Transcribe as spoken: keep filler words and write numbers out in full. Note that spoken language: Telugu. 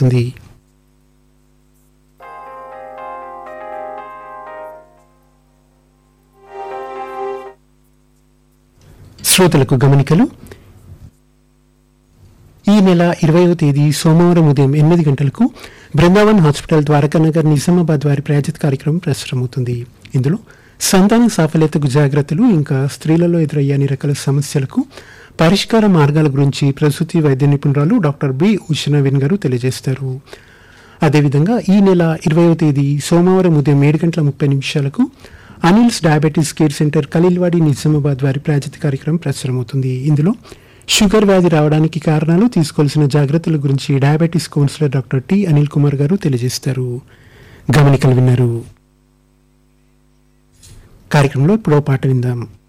ఉంది. శ్రోతలకు గమనికలు. ఈ నెల ఇరవైవ తేదీ సోమవారం ఉదయం ఎనిమిది గంటలకు బృందావన్ హాస్పిటల్ ద్వారకానగర్ నిజామాబాద్ వారి ప్రాయోజిత కార్యక్రమం ప్రసారమవుతుంది. ఇందులో సంతాన సాఫల్యతకు జాగ్రత్తలు, ఇంకా స్త్రీలలో ఎదురయ్యే అన్ని రకాల సమస్యలకు పరిష్కార మార్గాల గురించి ప్రసూతి వైద్య నిపుణురాలు డాక్టర్ బి ఉషనవీన్ గారు తెలియజేస్తారు. అదేవిధంగా ఈ నెల ఇరవైవ తేదీ సోమవారం ఉదయం ఏడు గంటల ముప్పై నిమిషాలకు Anil's diabetes care centre Khaleelwadi Nizamabad వారి ప్రాయోజిత కార్యక్రమం ప్రసారమవుతుంది. ఇందులో షుగర్ వ్యాధి రావడానికి కారణాలు, తీసుకోవాల్సిన జాగ్రత్తల గురించి diabetes councillor doctor T Anil Kumar గారు తెలియజేస్తారు. గమనికలు విన్నారు. కార్యక్రమంలో ఇప్పుడు పాట విందాం.